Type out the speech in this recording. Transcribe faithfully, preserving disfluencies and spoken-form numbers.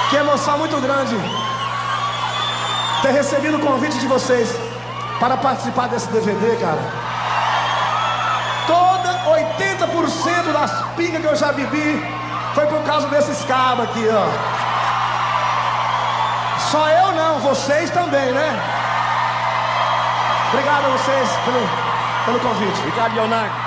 Que emoção muito grande ter recebido o convite de vocês para participar desse D V D, cara. Toda oitenta por cento das pingas que eu já bebi foi por causa desses cabos aqui, ó. Só eu não, vocês também, né? Obrigado a vocês pelo, pelo convite. Obrigado, Leonardo.